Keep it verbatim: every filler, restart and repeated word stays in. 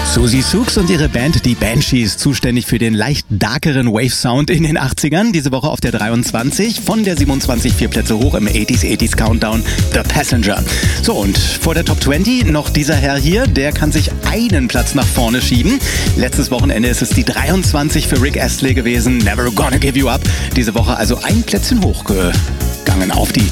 Susie Sooks und ihre Band, die Banshees, zuständig für den leicht darkeren Wave-Sound in den achtzigern. Diese Woche auf der dreiundzwanzig, von der siebenundzwanzig vier Plätze hoch im achtziger achtziger Countdown, The Passenger. So, und vor der Top zwanzig noch dieser Herr hier, der kann sich einen Platz nach vorne schieben. Letztes Wochenende ist es die dreiundzwanzig für Rick Astley gewesen, Never Gonna Give You Up. Diese Woche also ein Plätzchen hochgegangen auf die